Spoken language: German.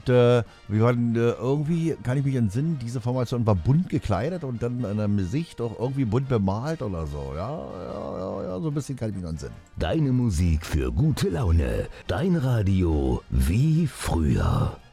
Und wir waren irgendwie, kann ich mich entsinnen, diese Formation war bunt gekleidet und dann an einem Gesicht auch irgendwie bunt bemalt oder so. Ja, so ein bisschen kann ich mich noch entsinnen. Deine Musik für gute Laune. Dein Radio wie früher.